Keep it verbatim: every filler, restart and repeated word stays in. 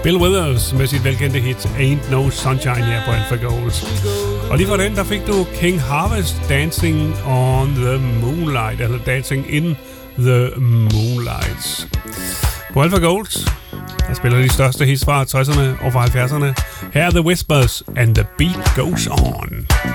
Bill Withers med sit velkendte hit Ain't No Sunshine her på Alpha Gold. Og lige for den, der fik du King Harvest Dancing on the Moonlight, eller Dancing in the Moonlight. På Alpha Gold, der spiller de største hits fra tresserne og fra halvfjerdserne. Her er The Whispers, and the beat goes on.